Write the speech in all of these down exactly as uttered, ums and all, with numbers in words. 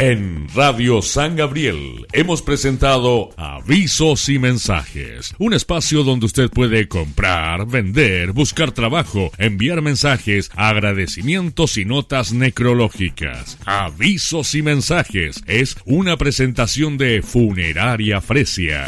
En Radio San Gabriel hemos presentado Avisos y Mensajes, un espacio donde usted puede comprar, vender, buscar trabajo, enviar mensajes, agradecimientos y notas necrológicas. Avisos y Mensajes es una presentación de Funeraria Fresia.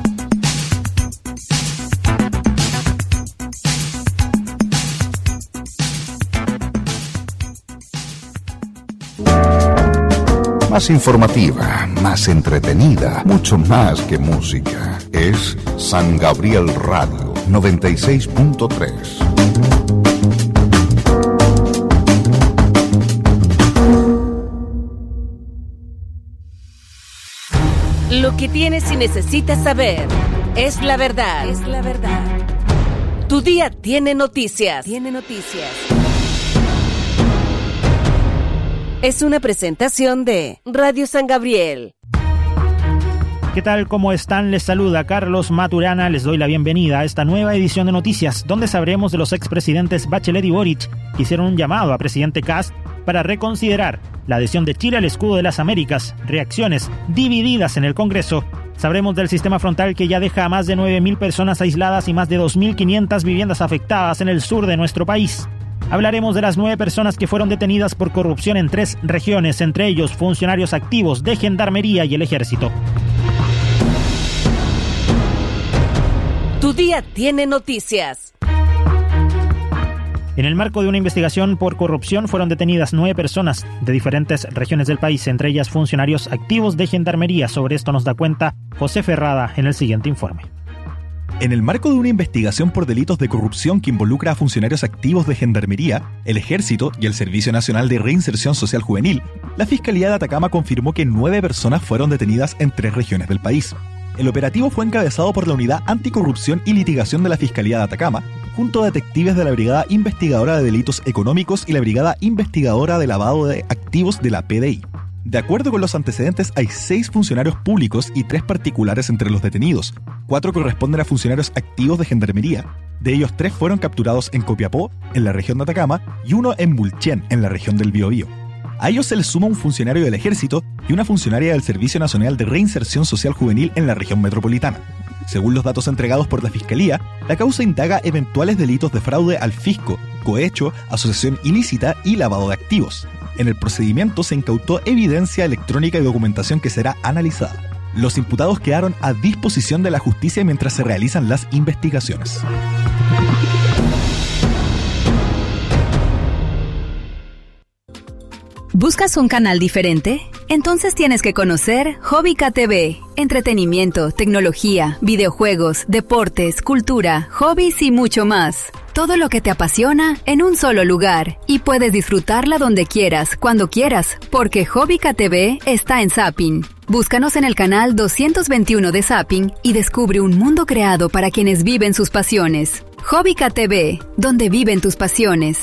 Más informativa, más entretenida, mucho más que música. Es San Gabriel Radio noventa y seis punto tres. Lo que tienes y necesitas saber es la verdad. Es la verdad. Tu día tiene noticias. Tiene noticias. Es una presentación de Radio San Gabriel. ¿Qué tal? ¿Cómo están? Les saluda Carlos Maturana. Les doy la bienvenida a esta nueva edición de noticias, donde sabremos de los expresidentes Bachelet y Boric, que hicieron un llamado a presidente Kast para reconsiderar la adhesión de Chile al escudo de las Américas, reacciones divididas en el Congreso. Sabremos del sistema frontal que ya deja a más de nueve mil personas aisladas y más de dos mil quinientas viviendas afectadas en el sur de nuestro país. Hablaremos de las nueve personas que fueron detenidas por corrupción en tres regiones, entre ellos funcionarios activos de Gendarmería y el Ejército. Tu día tiene noticias. En el marco de una investigación por corrupción fueron detenidas nueve personas de diferentes regiones del país, entre ellas funcionarios activos de Gendarmería. Sobre esto nos da cuenta José Ferrada en el siguiente informe. En el marco de una investigación por delitos de corrupción que involucra a funcionarios activos de Gendarmería, el Ejército y el Servicio Nacional de Reinserción Social Juvenil, la Fiscalía de Atacama confirmó que nueve personas fueron detenidas en tres regiones del país. El operativo fue encabezado por la Unidad Anticorrupción y Litigación de la Fiscalía de Atacama, junto a detectives de la Brigada Investigadora de Delitos Económicos y la Brigada Investigadora de Lavado de Activos de la P D I. De acuerdo con los antecedentes, hay seis funcionarios públicos y tres particulares entre los detenidos. Cuatro corresponden a funcionarios activos de Gendarmería. De ellos, tres fueron capturados en Copiapó, en la región de Atacama, y uno en Mulchen, en la región del Biobío. A ellos se les suma un funcionario del Ejército y una funcionaria del Servicio Nacional de Reinserción Social Juvenil en la región metropolitana. Según los datos entregados por la Fiscalía, la causa indaga eventuales delitos de fraude al fisco, cohecho, asociación ilícita y lavado de activos. En el procedimiento se incautó evidencia electrónica y documentación que será analizada. Los imputados quedaron a disposición de la justicia mientras se realizan las investigaciones. ¿Buscas un canal diferente? Entonces tienes que conocer Hobbica T V. Entretenimiento, tecnología, videojuegos, deportes, cultura, hobbies y mucho más. Todo lo que te apasiona en un solo lugar. Y puedes disfrutarla donde quieras, cuando quieras, porque Hobbica T V está en Zapping. Búscanos en el canal doscientos veintiuno de Zapping y descubre un mundo creado para quienes viven sus pasiones. Hobbica T V, donde viven tus pasiones.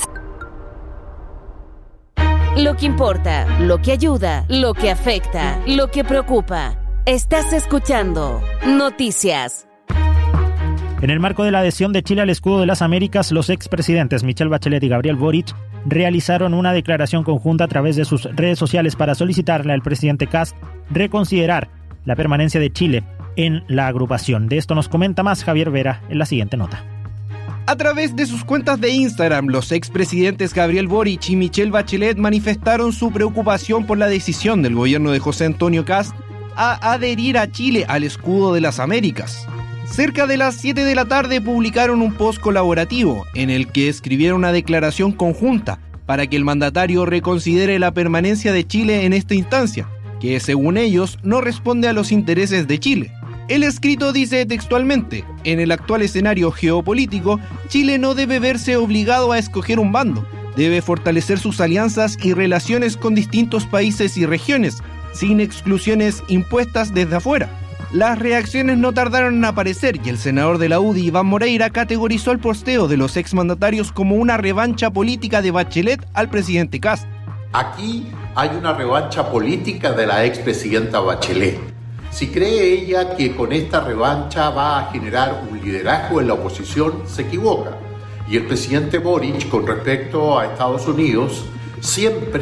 Lo que importa, lo que ayuda, lo que afecta, lo que preocupa. Estás escuchando Noticias. En el marco de la adhesión de Chile al escudo de las Américas, los expresidentes Michelle Bachelet y Gabriel Boric realizaron una declaración conjunta a través de sus redes sociales para solicitarle al presidente Kast reconsiderar la permanencia de Chile en la agrupación. De esto nos comenta más Javier Vera en la siguiente nota. A través de sus cuentas de Instagram, los expresidentes Gabriel Boric y Michelle Bachelet manifestaron su preocupación por la decisión del gobierno de José Antonio Kast a adherir a Chile al escudo de las Américas. Cerca de las siete de la tarde publicaron un post colaborativo en el que escribieron una declaración conjunta para que el mandatario reconsidere la permanencia de Chile en esta instancia, que según ellos no responde a los intereses de Chile. El escrito dice textualmente: en el actual escenario geopolítico, Chile no debe verse obligado a escoger un bando, debe fortalecer sus alianzas y relaciones con distintos países y regiones, sin exclusiones impuestas desde afuera. Las reacciones no tardaron en aparecer y el senador de la U D I, Iván Moreira, categorizó el posteo de los exmandatarios como una revancha política de Bachelet al presidente Kast. Aquí hay una revancha política de la expresidenta Bachelet. Si cree ella que con esta revancha va a generar un liderazgo en la oposición, se equivoca. Y el presidente Boric, con respecto a Estados Unidos, siempre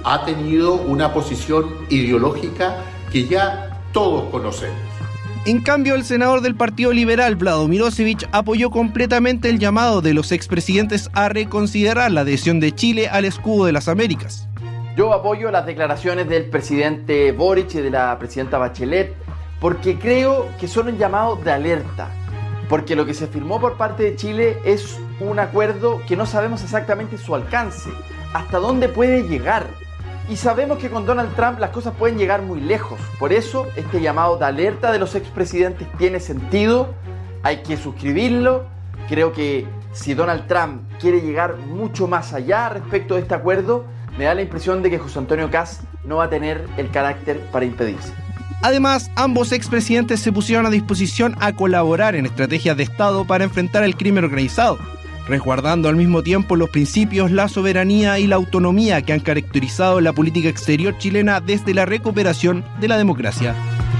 ha tenido una posición ideológica que ya todos conocemos. En cambio, el senador del Partido Liberal, Vlado Mirosevic, apoyó completamente el llamado de los expresidentes a reconsiderar la adhesión de Chile al escudo de las Américas. Yo apoyo las declaraciones del presidente Boric y de la presidenta Bachelet porque creo que son un llamado de alerta, porque lo que se firmó por parte de Chile es un acuerdo que no sabemos exactamente su alcance, hasta dónde puede llegar. Y sabemos que con Donald Trump las cosas pueden llegar muy lejos. Por eso este llamado de alerta de los expresidentes tiene sentido, hay que suscribirlo. Creo que si Donald Trump quiere llegar mucho más allá respecto de este acuerdo, me da la impresión de que José Antonio Kast no va a tener el carácter para impedirse. Además, ambos expresidentes se pusieron a disposición a colaborar en estrategias de Estado para enfrentar el crimen organizado, resguardando al mismo tiempo los principios, la soberanía y la autonomía que han caracterizado la política exterior chilena desde la recuperación de la democracia.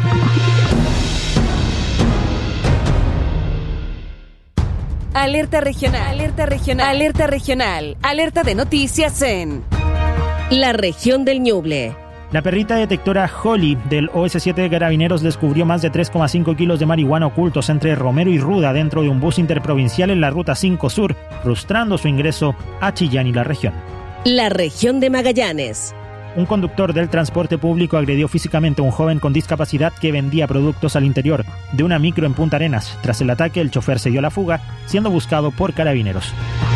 Alerta regional, alerta regional, alerta regional, alerta de noticias en la región del Ñuble. La perrita detectora Holly del O S siete de Carabineros descubrió más de tres coma cinco kilos de marihuana ocultos entre Romero y Ruda dentro de un bus interprovincial en la Ruta cinco Sur, frustrando su ingreso a Chillán y la región. La región de Magallanes. Un conductor del transporte público agredió físicamente a un joven con discapacidad que vendía productos al interior de una micro en Punta Arenas. Tras el ataque, el chofer se dio a la fuga, siendo buscado por Carabineros.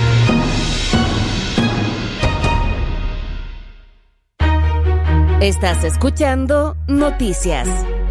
Estás escuchando Noticias.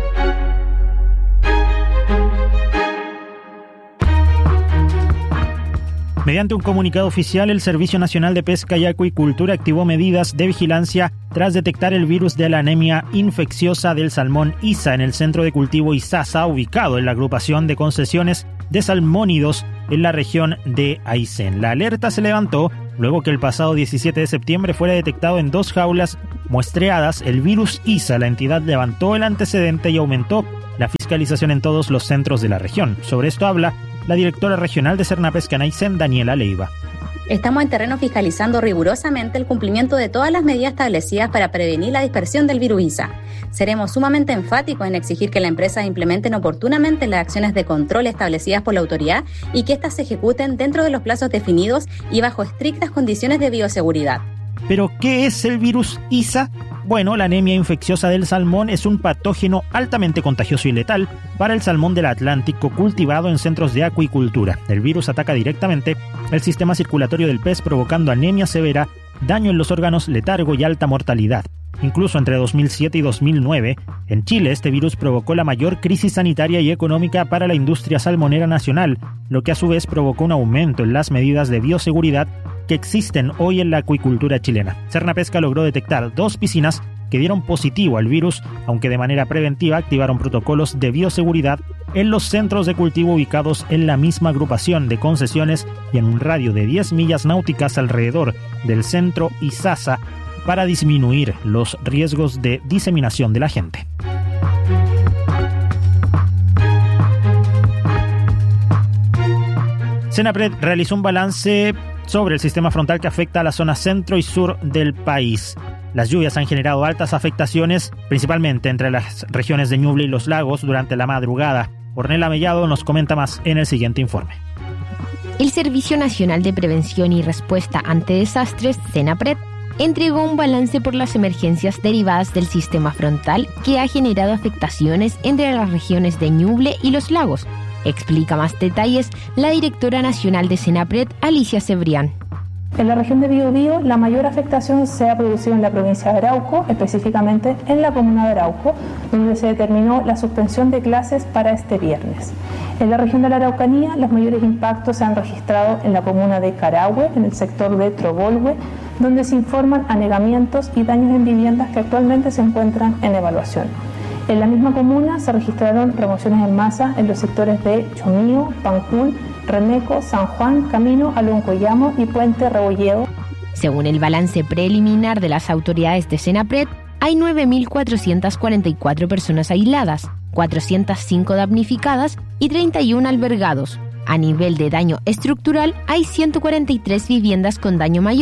Mediante un comunicado oficial, el Servicio Nacional de Pesca y Acuicultura activó medidas de vigilancia tras detectar el virus de la anemia infecciosa del salmón I S A en el centro de cultivo Isasa, ubicado en la agrupación de concesiones de salmónidos en la región de Aysén. La alerta se levantó luego que el pasado diecisiete de septiembre fuera detectado en dos jaulas muestreadas el virus I S A. La entidad levantó el antecedente y aumentó la fiscalización en todos los centros de la región. Sobre esto habla la directora regional de Sernapesca en Aysén, Daniela Leiva. Estamos en terreno fiscalizando rigurosamente el cumplimiento de todas las medidas establecidas para prevenir la dispersión del virus I S A. Seremos sumamente enfáticos en exigir que las empresas implementen oportunamente las acciones de control establecidas por la autoridad y que éstas se ejecuten dentro de los plazos definidos y bajo estrictas condiciones de bioseguridad. ¿Pero qué es el virus I S A? Bueno, la anemia infecciosa del salmón es un patógeno altamente contagioso y letal para el salmón del Atlántico cultivado en centros de acuicultura. El virus ataca directamente el sistema circulatorio del pez, provocando anemia severa, daño en los órganos, letargo y alta mortalidad. Incluso entre dos mil siete y dos mil nueve, en Chile este virus provocó la mayor crisis sanitaria y económica para la industria salmonera nacional, lo que a su vez provocó un aumento en las medidas de bioseguridad que existen hoy en la acuicultura chilena. Sernapesca logró detectar dos piscinas que dieron positivo al virus, aunque de manera preventiva activaron protocolos de bioseguridad en los centros de cultivo ubicados en la misma agrupación de concesiones y en un radio de diez millas náuticas alrededor del centro Isasa para disminuir los riesgos de diseminación de la gente. Senapred realizó un balance sobre el sistema frontal que afecta a la zona centro y sur del país. Las lluvias han generado altas afectaciones, principalmente entre las regiones de Ñuble y Los Lagos durante la madrugada. Ornella Mellado nos comenta más en el siguiente informe. El Servicio Nacional de Prevención y Respuesta ante Desastres, Senapred, entregó un balance por las emergencias derivadas del sistema frontal que ha generado afectaciones entre las regiones de Ñuble y Los Lagos. Explica más detalles la directora nacional de Senapred, Alicia Cebrián. En la región de Biobío, la mayor afectación se ha producido en la provincia de Arauco, específicamente en la comuna de Arauco, donde se determinó la suspensión de clases para este viernes. En la región de la Araucanía, los mayores impactos se han registrado en la comuna de Carahue, en el sector de Trobolhue, donde se informan anegamientos y daños en viviendas que actualmente se encuentran en evaluación. En la misma comuna se registraron remociones en masa en los sectores de Chomío, Pancún, Reneco, San Juan, Camino, Aloncoyamo y Puente Rebolledo. Según el balance preliminar de las autoridades de Senapred, hay nueve mil cuatrocientas cuarenta y cuatro personas aisladas, cuatrocientas cinco damnificadas y treinta y uno albergados. A nivel de daño estructural, hay ciento cuarenta y tres viviendas con daño mayor,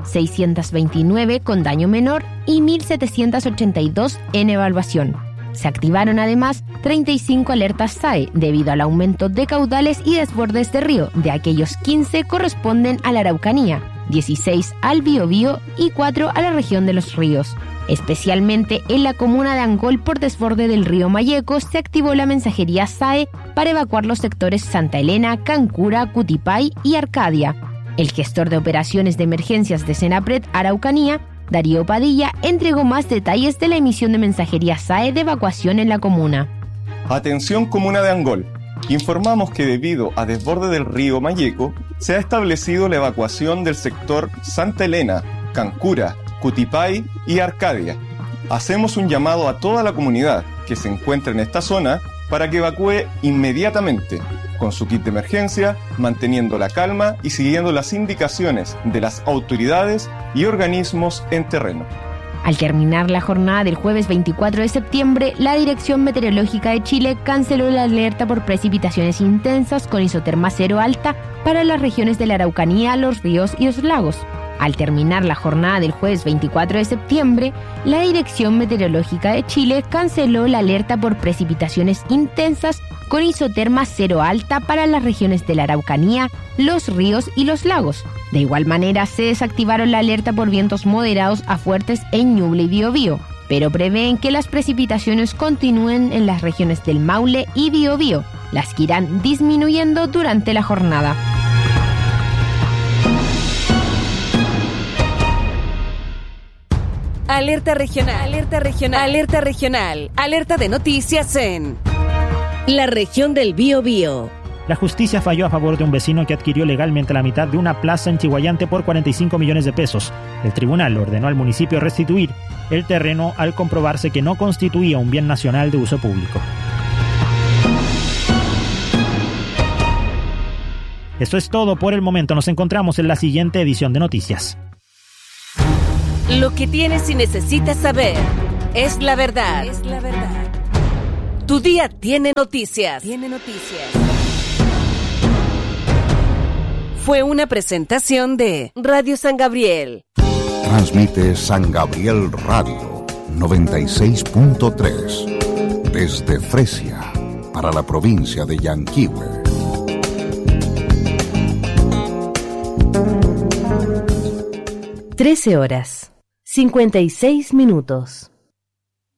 seiscientos veintinueve con daño menor y mil setecientos ochenta y dos en evaluación. Se activaron además treinta y cinco alertas S A E debido al aumento de caudales y desbordes de río. De aquellos quince corresponden a la Araucanía, dieciséis al Biobío y cuatro a la región de los ríos. Especialmente en la comuna de Angol, por desborde del río Mayeco, se activó la mensajería S A E para evacuar los sectores Santa Elena, Cancura, Cutipay y Arcadia. El gestor de operaciones de emergencias de Senapred Araucanía, Darío Padilla, entregó más detalles de la emisión de mensajería S A E de evacuación en la comuna. Atención comuna de Angol. Informamos que debido a desborde del río Mayeco, se ha establecido la evacuación del sector Santa Elena, Cancura, Cutipay y Arcadia. Hacemos un llamado a toda la comunidad que se encuentra en esta zona para que evacúe inmediatamente, con su kit de emergencia, manteniendo la calma y siguiendo las indicaciones de las autoridades y organismos en terreno. Al terminar la jornada del jueves veinticuatro de septiembre, la Dirección Meteorológica de Chile canceló la alerta por precipitaciones intensas con isoterma cero alta para las regiones de la Araucanía, los ríos y los lagos. Al terminar la jornada del jueves veinticuatro de septiembre, la Dirección Meteorológica de Chile canceló la alerta por precipitaciones intensas con isoterma cero alta para las regiones de la Araucanía, los ríos y los lagos. De igual manera, se desactivaron la alerta por vientos moderados a fuertes en Ñuble y Biobío, pero prevén que las precipitaciones continúen en las regiones del Maule y Biobío, las que irán disminuyendo durante la jornada. Alerta regional, alerta regional, alerta regional, alerta de noticias en la región del Biobío. La justicia falló a favor de un vecino que adquirió legalmente la mitad de una plaza en Chihuayante por cuarenta y cinco millones de pesos. El tribunal ordenó al municipio restituir el terreno al comprobarse que no constituía un bien nacional de uso público. Eso es todo por el momento. Nos encontramos en la siguiente edición de Noticias. Lo que tienes y necesitas saber es la verdad. Es la verdad. Tu día tiene noticias. Tiene noticias. Fue una presentación de Radio San Gabriel. Transmite San Gabriel Radio noventa y seis punto tres desde Fresia para la provincia de Yanquihue. trece horas, cincuenta y seis minutos.